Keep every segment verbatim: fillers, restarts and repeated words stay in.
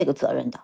这个责任的。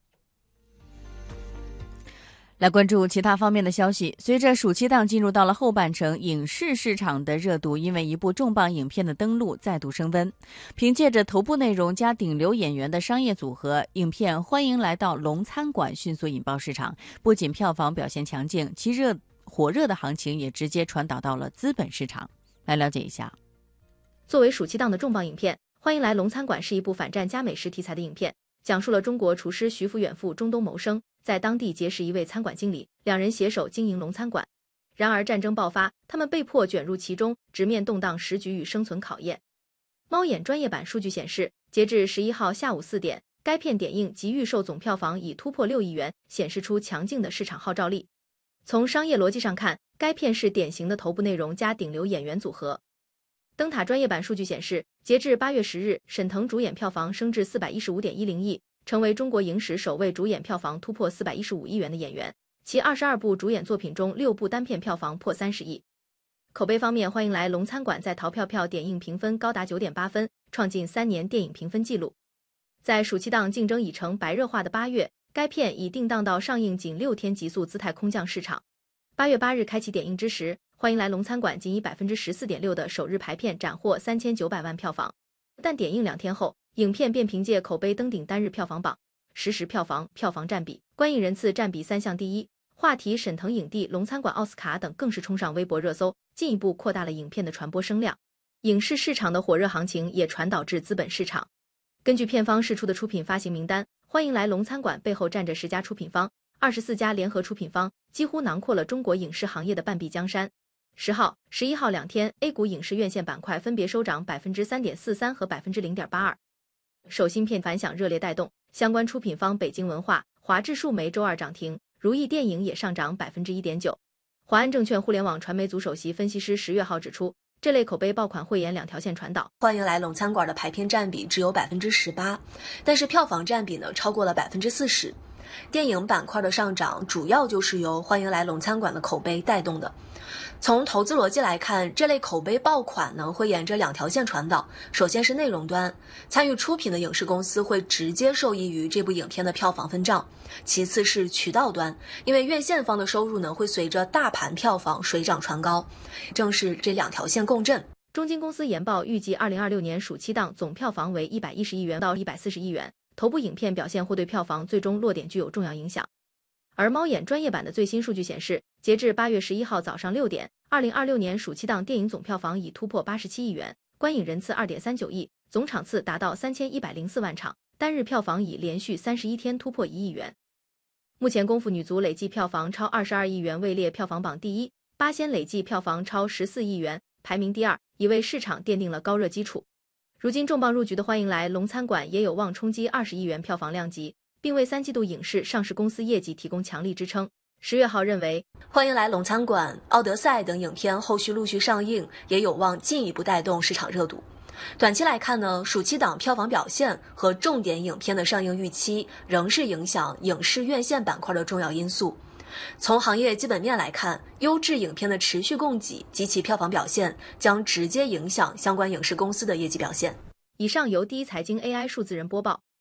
来关注其他方面的消息。随着暑期档进入到了后半程，影视市场的热度因为一部重磅影片的登陆再度升温。凭借着头部内容加顶流演员的商业组合，影片《欢迎来到龙餐馆》迅速引爆市场，不仅票房表现强劲，其热火热的行情也直接传导到了资本市场。来了解一下。 作为暑期档的重磅影片，《欢迎来龙餐馆》是一部反战加美食题材的影片，讲述了中国厨师徐福远赴中东谋生，在当地结识一位餐馆经理，两人携手经营龙餐馆。然而战争爆发，他们被迫卷入其中，直面动荡时局与生存考验。猫眼专业版数据显示，截至十一号下午四点，该片点映及预售总票房已突破六亿元，显示出强劲的市场号召力。从商业逻辑上看，该片是典型的头部内容加顶流演员组合。灯塔专业版数据显示，截至八月十日，沈腾主演票房升至 四百一十五点一零亿，成为中国影史首位主演票房突破四百一十五亿元的演员。其二十二部主演作品中，六部单片票房破三十亿。口碑方面，欢迎来龙餐馆在淘票票点映评分高达 九点八分，创近三年电影评分纪录。在暑期档竞争已成白热化的八月，该片已定档到上映仅六天急速姿态空降市场。八月八日开启点映之时，欢迎来龙餐馆仅以 百分之十四点六 的首日排片斩获三千九百万票房，但点映两天后，影片便凭借口碑登顶单日票房榜，实时票房、票房占比、观影人次占比三项第一，话题沈腾影帝、龙餐馆奥斯卡等更是冲上微博热搜，进一步扩大了影片的传播声量。影视市场的火热行情也传导至资本市场。根据片方释出的出品发行名单，欢迎来龙餐馆背后站着十家出品方，二十四家联合出品方，几乎囊括了中国影视行业的半壁江山。十号、十一号两天 A 股影视院线板块分别收涨 百分之三点四三 和 百分之零点八二。首新片反响热烈带动，相关出品方北京文化、华智数媒周二涨停，如意电影也上涨 百分之一点九。华安证券互联网传媒组首席分析师十月号指出，这类口碑爆款会沿两条线传导。 欢迎来龙餐馆的排片占比只有 百分之十八， 但是票房占比呢超过了 百分之四十。电影板块的上涨主要就是由欢迎来龙餐馆的口碑带动的。从投资逻辑来看，这类口碑爆款呢会沿着两条线传导。首先是内容端，参与出品的影视公司会直接受益于这部影片的票房分账。其次是渠道端，因为院线方的收入呢会随着大盘票房水涨船高，正是这两条线共振。 中金公司研报预计二零二六年暑期档总票房为一百一十亿元到一百四十亿元，头部影片表现或对票房最终落点具有重要影响。而猫眼专业版的最新数据显示，截至八月十一号早上六点，二零二六年暑期档电影总票房已突破八十七亿元，观影人次 二点三九亿，总场次达到三千一百零四万场，单日票房已连续三十一天突破一亿元。目前功夫女足累计票房超二十二亿元，位列票房榜第一，八仙累计票房超十四亿元，排名第二，已为市场奠定了高热基础。如今重磅入局的欢迎来龙餐馆也有望冲击二十亿元票房量级，并为三季度影视上市公司业绩提供强力支撑。十月号认为， 欢迎来龙餐馆、奥德赛等影片后续陆续上映，也有望进一步带动市场热度。短期来看呢，暑期档票房表现和重点影片的上映预期仍是影响影视院线板块的重要因素。从行业基本面来看，优质影片的持续供给及其票房表现将直接影响相关影视公司的业绩表现。 以上由第一财经 A I 数字人播报。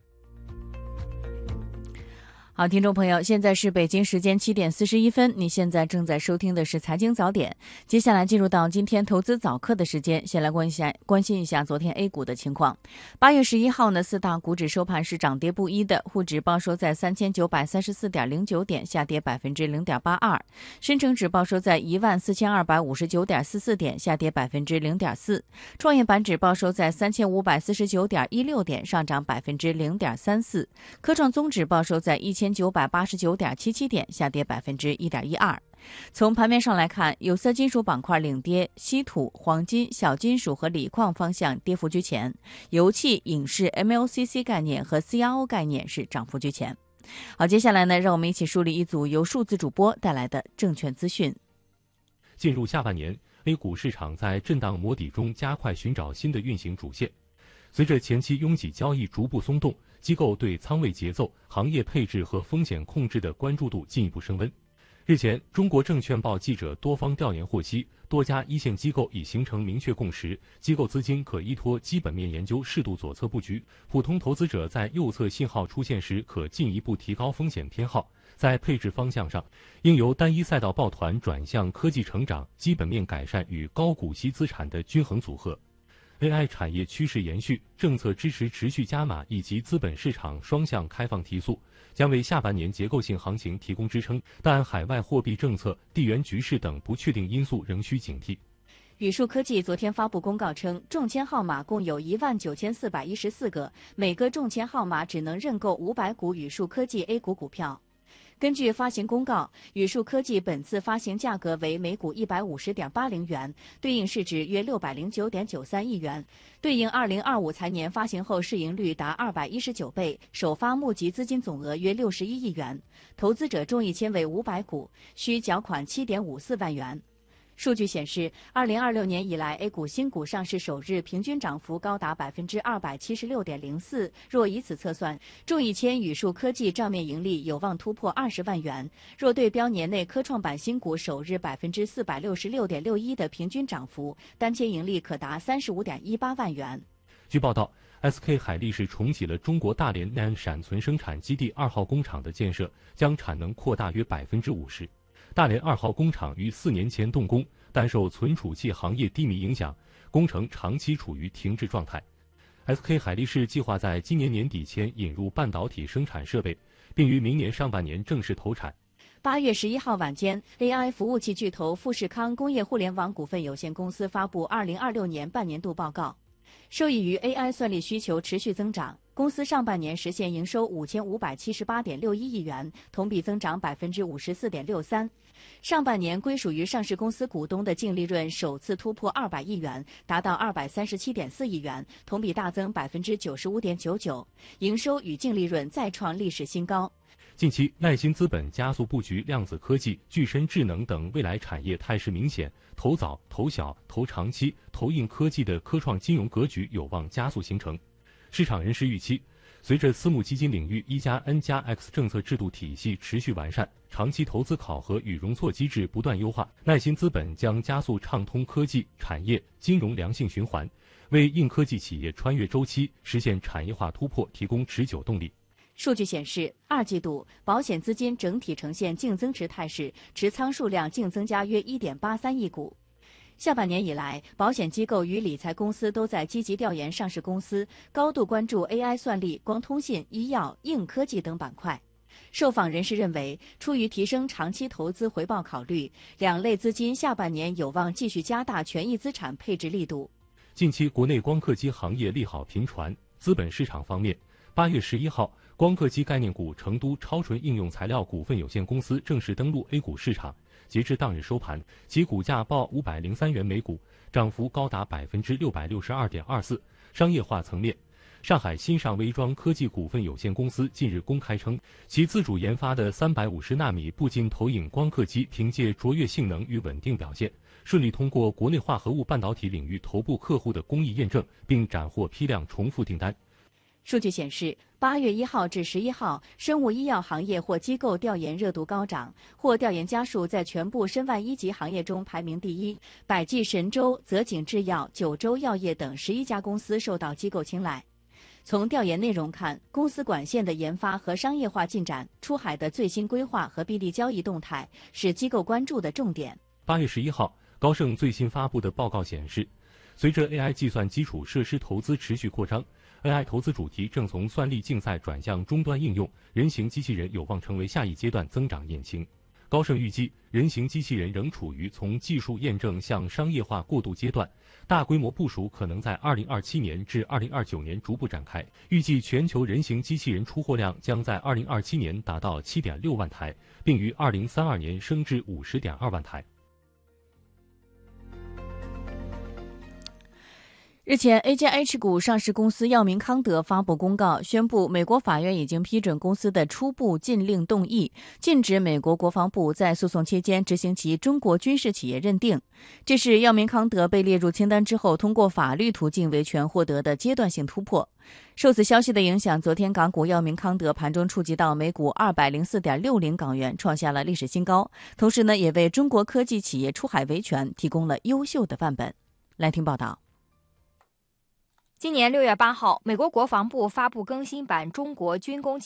好，听众朋友，现在是北京时间七点四十一分，你现在正在收听的是财经早点。接下来进入到今天投资早课的时间，先来关一下关心一下昨天 A 股的情况。八月十一号呢，四大股指收盘是涨跌不一的，沪指报收在三千九百三十四点零九点，下跌百分之零点八二；深成指报收在一万四千二百五十九点四四点，下跌百分之零点四；创业板指报收在三千五百四十九点一六点，上涨百分之零点三四；科创综指报收在一千九百八十九点七七点，下跌百分之一点一二。从盘面上来看，有色金属板块领跌，稀土、黄金、小金属和锂矿方向跌幅居前，油气、影视、M L C C 概念和 C R O 概念是涨幅居前。好，接下来呢，让我们一起梳理一组由数字主播带来的证券资讯。 进入下半年 ，A 股市场在震荡摸底中加快寻找新的运行主线。随着前期拥挤交易逐步松动，机构对仓位节奏、行业配置和风险控制的关注度进一步升温。 日前，中国证券报记者多方调研获悉，多家一线机构已形成明确共识，机构资金可依托基本面研究适度左侧布局，普通投资者在右侧信号出现时可进一步提高风险偏好。在配置方向上，应由单一赛道抱团转向科技成长、基本面改善与高股息资产的均衡组合。A I 产业趋势延续，政策支持持续加码，以及资本市场双向开放提速，将为下半年结构性行情提供支撑。但海外货币政策、地缘局势等不确定因素仍需警惕。 宇树科技昨天发布公告称，中签号码共有一万九千四百一十四个，每个中签号码只能认购五百股宇树科技 A 股股票。根据发行公告，宇树科技本次发行价格为每股一百五十点八零元，对应市值约六百零九点九三亿元，对应二零二五财年发行后市盈率达二百一十九倍，首发募集资金总额约六十一亿元。投资者中一签为五百股，需缴款七点五四万元。数据显示，二零二六年以来 ，A 股新股上市首日平均涨幅高达百分之二百七十六点零四。若以此测算，中一签宇树科技账面盈利有望突破二十万元。若对标年内科创板新股首日百分之四百六十六点六一的平均涨幅，单签盈利可达三十五点一八万元。 据报道 ，S K 海力士重启了中国大连南闪存生产基地二号工厂的建设，将产能扩大约百分之五十。大连二号工厂于四年前动工，但受存储器行业低迷影响，工程长期处于停滞状态。S K 海力士计划在今年年底前引入半导体生产设备，并于明年上半年正式投产。 八月十一号晚间 ，A I 服务器巨头富士康工业互联网股份有限公司发布二零二六年半年度报告，受益于 A I 算力需求持续增长。公司上半年实现营收五千五百七十八点六一亿元，同比增长百分之五十四点六三。上半年归属于上市公司股东的净利润首次突破二百亿元，达到二百三十七点四亿元，同比大增百分之九十五点九九，营收与净利润再创历史新高。 近期，耐心资本加速布局量子科技、具身智能等未来产业态势明显，投早、投小、投长期、投硬科技的科创金融格局有望加速形成。市场人士预期，随着私募基金领域一加 N 加 X 政策制度体系持续完善，长期投资考核与容错机制不断优化，耐心资本将加速畅通科技、产业、金融良性循环，为硬科技企业穿越周期、实现产业化突破提供持久动力。 数据显示，二季度保险资金整体呈现净增值态势，持仓数量净增加约 一点八三亿股。下半年以来，保险机构与理财公司都在积极调研上市公司，高度关注 A I 算力、光通信、医药、硬科技等板块。受访人士认为，出于提升长期投资回报考虑，两类资金下半年有望继续加大权益资产配置力度。 近期国内光刻机行业利好频传。资本市场方面，八月十一号，光刻机概念股成都超纯应用材料股份有限公司正式登陆 A 股市场。截至当日收盘，其股价报五百零三元每股，涨幅高达百分之六百六十二点二四。商业化层面，上海新上微装科技股份有限公司近日公开称，其自主研发的三百五十纳米步进投影光刻机凭借卓越性能与稳定表现，顺利通过国内化合物半导体领域头部客户的工艺验证，并斩获批量重复订单。 数据显示，八月一号至十一号，生物医药行业或机构调研热度高涨，或调研家数在全部申万一级行业中排名第一。百济神州、泽景制药、九州药业等十一家公司受到机构青睐。从调研内容看，公司管线的研发和商业化进展、出海的最新规划和 B D 交易动态是机构关注的重点。 八月十一号，高盛最新发布的报告显示，随着 A I 计算基础设施投资持续扩张， A I 投资主题正从算力竞赛转向终端应用，人形机器人有望成为下一阶段增长引擎。高盛预计，人形机器人仍处于从技术验证向商业化过渡阶段，大规模部署可能在二零二七年至二零二九年逐步展开。预计全球人形机器人出货量将在二零二七年达到 七点六万台，并于二零三二年升至 五十点二万台。 日前 ，A J H 股上市公司药明康德发布公告，宣布美国法院已经批准公司的初步禁令动议，禁止美国国防部在诉讼期间执行其中国军事企业认定。这是药明康德被列入清单之后，通过法律途径维权获得的阶段性突破。受此消息的影响，昨天港股药明康德盘中触及到每股 二百零四点六零港元，创下了历史新高。同时呢，也为中国科技企业出海维权提供了优秀的范本。来听报道。 今年六月八号，美国国防部发布更新版中国军工